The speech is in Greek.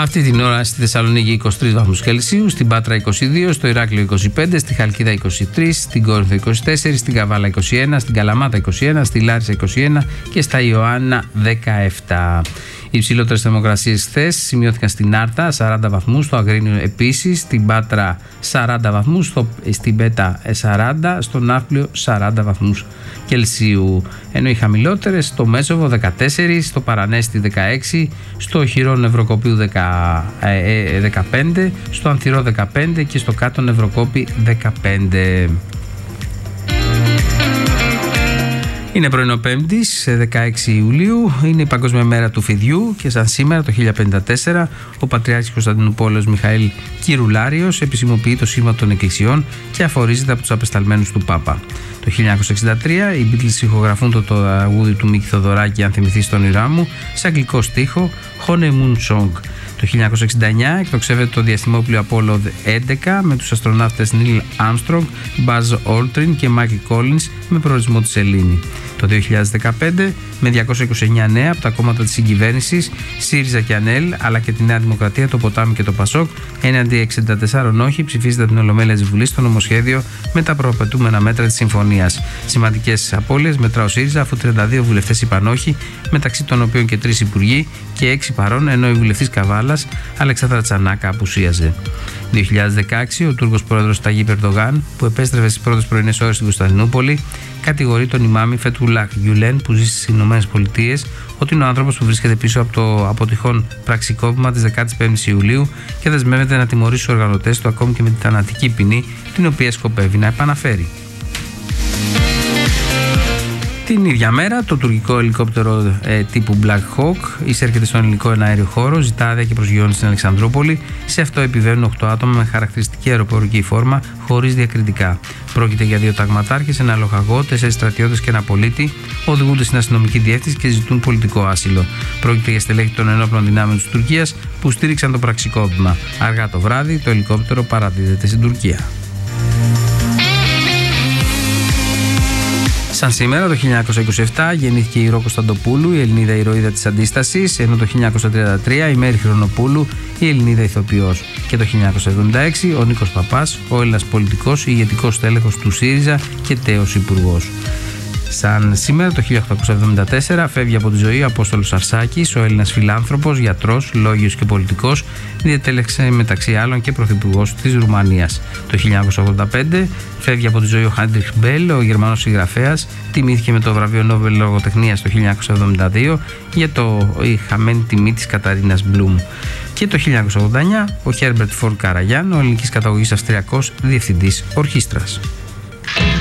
Αυτή την ώρα στη Θεσσαλονίκη 23 βαθμούς Κελσίου, στην Πάτρα 22, στο Ηράκλειο 25, στη Χαλκίδα 23, στην Κόρινθο 24, στην Καβάλα 21, στην Καλαμάτα 21, στη Λάρισα 21 και στα Ιωάννα 17. Οι υψηλότερες θερμοκρασίες χθες σημειώθηκαν στην Άρτα 40 βαθμούς, στο Αγρίνιο επίσης, στην Πάτρα 40 βαθμούς, στην Πέτα 40, στον Ναύπλιο 40 βαθμούς Κελσίου. Ενώ οι χαμηλότερες στο Μέσοβο 14, στο Παρανέστη 16, στο Χειρό Νευροκοπίου 15, στο Ανθυρό 15 και στο Κάτω Νευροκόπη 15. Είναι πρωινό Πέμπτης, 16 Ιουλίου, είναι η Παγκόσμια Μέρα του Φιδιού και σαν σήμερα το 1054 ο Πατριάρχης Κωνσταντινούπολεως Μιχαήλ Κυρουλάριος επισημοποιεί το σήμα των εκκλησιών και αφορίζεται από τους απεσταλμένους του Πάπα. Το 1963 οι Beatles ηχογραφούν το τραγούδι του Μίκη Θοδωράκη «Αν θυμηθείς τον όνειρά μου» σε αγγλικό στίχο Honeymoon Song. Το 1969 εκτοξεύεται το διαστημόπλοιο Apollo 11 με τους αστροναύτες Neil Armstrong, Buzz Aldrin και Michael Collins με προορισμό τη Σελήνη. Το 2015 με 229 νέα από τα κόμματα της συγκυβέρνησης, ΣΥΡΙΖΑ και ΑΝΕΛ, αλλά και τη Νέα Δημοκρατία, το Ποτάμι και το ΠΑΣΟΚ, έναντι 64 όχι, ψηφίζεται την Ολομέλεια της Βουλής στο νομοσχέδιο με τα προαπαιτούμενα μέτρα της συμφωνίας. Σημαντικές απώλειες μετρά ο ΣΥΡΙΖΑ, αφού 32 βουλευτές είπαν όχι, μεταξύ των οποίων και 3 υπουργοί και 6 παρών, ενώ η βουλευτής Καβάλας, Αλεξάνδρα Τσανάκα, απουσίαζε. 2016 ο Τούρκος πρόεδρος Ταγίπ Ερντογάν, που επέστρεφε στις πρώτες πρωινές ώρες στην Κωνσταντινούπολη, κατηγορεί τον ημάμι Φετουλάχ Γιουλέν, που ζει στις ΗΠΑ, ότι είναι ο άνθρωπος που βρίσκεται πίσω από το αποτυχόν πραξικόπημα της 15ης Ιουλίου και δεσμεύεται να τιμωρήσει τους οργανωτές του ακόμη και με τη θανατική ποινή, την οποία σκοπεύει να επαναφέρει. Την ίδια μέρα, το τουρκικό ελικόπτερο τύπου Black Hawk εισέρχεται στον ελληνικό εναέριο χώρο, ζητά άδεια και προσγειώνει στην Αλεξανδρούπολη. Σε αυτό επιβαίνουν 8 άτομα με χαρακτηριστική αεροπορική φόρμα, χωρίς διακριτικά. Πρόκειται για 2 ταγματάρχες, ένα λοχαγό, 4 στρατιώτες και ένα πολίτη. Οδηγούνται στην αστυνομική διεύθυνση και ζητούν πολιτικό άσυλο. Πρόκειται για στελέχη των ενόπλων δυνάμεων της Τουρκίας που στήριξαν το πραξικόπημα. Αργά το βράδυ, το ελικόπτερο παραδίδεται στην Τουρκία. Σαν σήμερα, το 1927 γεννήθηκε η Ρο Κωνσταντοπούλου, η Ελληνίδα ηρωίδα της Αντίστασης, ενώ το 1933 η Μέρη Χρονοπούλου, η Ελληνίδα ηθοποιός. Και το 1976 ο Νίκος Παπάς, ο Έλληνας πολιτικός, ηγετικός στέλεχος του ΣΥΡΙΖΑ και τέος υπουργός. Σαν σήμερα, το 1874 φεύγει από τη ζωή ο Απόστολος Αρσάκης, ο Έλληνας φιλάνθρωπος, γιατρός, λόγιος και πολιτικός, διετέλεξε μεταξύ άλλων και πρωθυπουργός της Ρουμανίας. Το 1985 φεύγει από τη ζωή ο Χάντριχ Μπέλ, ο Γερμανός συγγραφέας, τιμήθηκε με το βραβείο Νόμπελ Λογοτεχνίας το 1972 για η χαμένη τιμή της Καταρίνας Μπλουμ. Και το 1989 ο Χέρμπερτ Φορ Καραγιάν, ο ελληνικής καταγωγής Αυστριακός διευθυντής ορχήστρας.